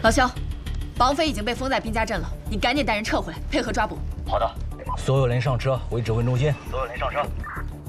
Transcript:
老肖，绑匪已经被封在兵家镇了，你赶紧带人撤回来，配合抓捕。 好的，所有人上车，回指挥中心。所有人上车。